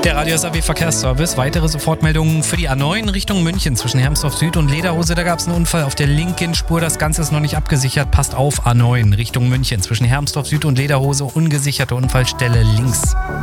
Der Radio SAW Verkehrsservice. Weitere Sofortmeldungen für die A9 Richtung München zwischen Hermsdorf Süd und Lederhose. Da gab es einen Unfall auf der linken Spur. Das Ganze ist noch nicht abgesichert. Passt auf, A9 Richtung München zwischen Hermsdorf Süd und Lederhose. Ungesicherte Unfallstelle links.